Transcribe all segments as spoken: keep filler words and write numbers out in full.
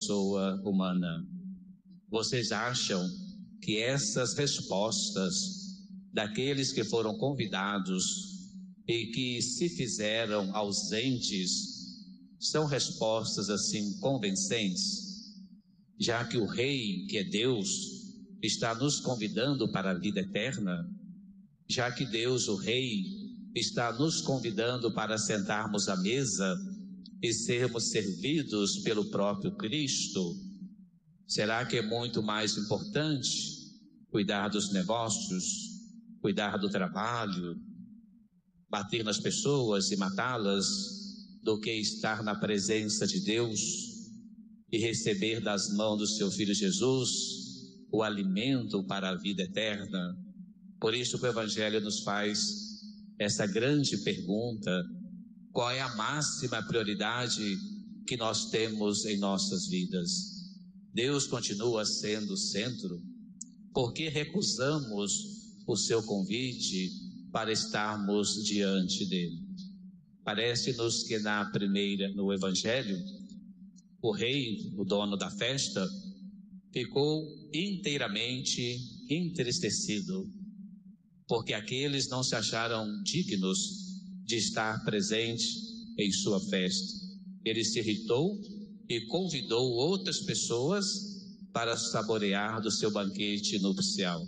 pessoa humana. Vocês acham que essas respostas daqueles que foram convidados e que se fizeram ausentes são respostas assim convincentes? Já que o Rei, que é Deus, está nos convidando para a vida eterna, já que Deus, o Rei, está nos convidando para sentarmos à mesa e sermos servidos pelo próprio Cristo, será que é muito mais importante cuidar dos negócios, cuidar do trabalho, bater nas pessoas e matá-las, do que estar na presença de Deus e receber das mãos do seu Filho Jesus o alimento para a vida eterna? Por isso que o Evangelho nos faz essa grande pergunta: qual é a máxima prioridade que nós temos em nossas vidas? Deus continua sendo o centro? Por que recusamos o seu convite para estarmos diante dele? Parece-nos que na primeira, no Evangelho, o rei, o dono da festa, ficou inteiramente entristecido, porque aqueles não se acharam dignos de estar presente em sua festa. Ele se irritou e convidou outras pessoas para saborear do seu banquete nupcial.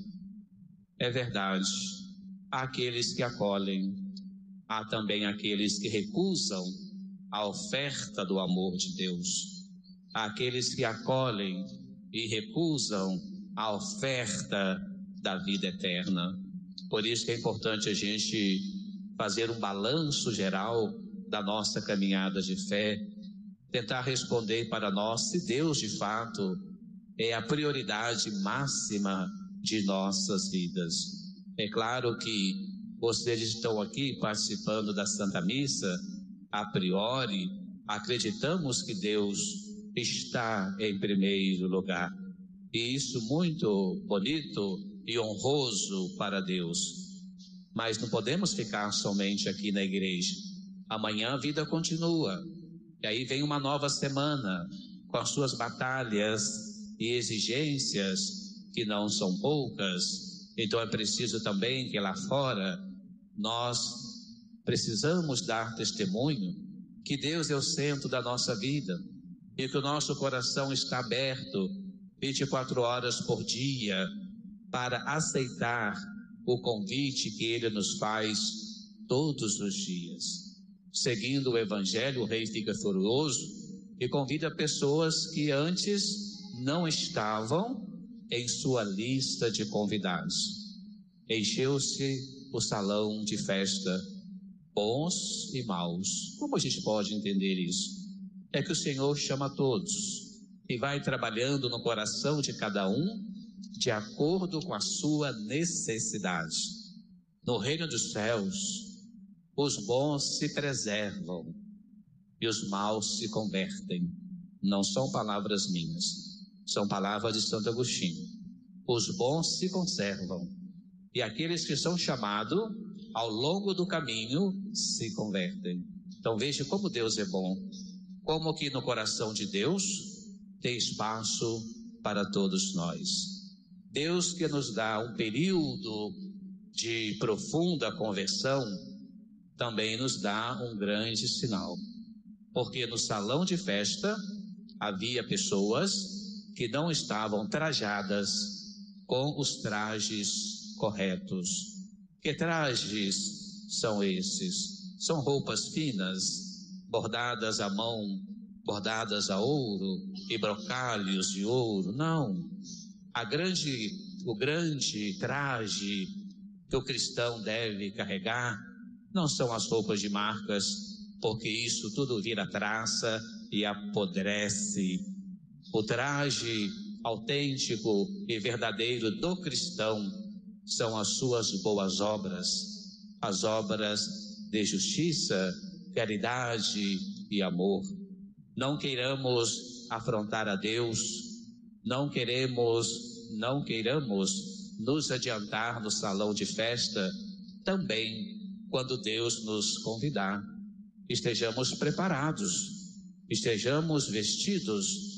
É verdade, há aqueles que acolhem, há também aqueles que recusam a oferta do amor de Deus. Há aqueles que acolhem e recusam a oferta da vida eterna. Por isso que é importante a gente fazer um balanço geral da nossa caminhada de fé, tentar responder para nós se Deus de fato é a prioridade máxima de nossas vidas. É claro que vocês estão aqui participando da Santa Missa, a priori acreditamos que Deus está em primeiro lugar, e isso muito bonito e honroso para Deus. Mas não podemos ficar somente aqui na igreja. Amanhã a vida continua, e aí vem uma nova semana com as suas batalhas e exigências que não são poucas. Então é preciso também que lá fora nós precisamos dar testemunho que Deus é o centro da nossa vida e que o nosso coração está aberto vinte e quatro horas por dia para aceitar o convite que Ele nos faz todos os dias. Seguindo o Evangelho, o Rei fica furioso e convida pessoas que antes não estavam em sua lista de convidados. Encheu-se o salão de festa, bons e maus. Como a gente pode entender isso? É que o Senhor chama todos e vai trabalhando no coração de cada um de acordo com a sua necessidade. No reino dos céus, os bons se preservam e os maus se convertem. Não são palavras minhas, são palavras de Santo Agostinho. Os bons se conservam e aqueles que são chamados ao longo do caminho se convertem. Então veja como Deus é bom, como que no coração de Deus tem espaço para todos nós. Deus que nos dá um período de profunda conversão, também nos dá um grande sinal, porque no salão de festa havia pessoas que não estavam trajadas com os trajes corretos. Que trajes são esses? São roupas finas, bordadas à mão, bordadas a ouro e brocalhos de ouro? Não. A grande, o grande traje que o cristão deve carregar não são as roupas de marcas, porque isso tudo vira traça e apodrece. O traje autêntico e verdadeiro do cristão são as suas boas obras, as obras de justiça, caridade e amor. Não queiramos afrontar a Deus, não queremos, não queiramos nos adiantar no salão de festa também quando Deus nos convidar. Estejamos preparados, estejamos vestidos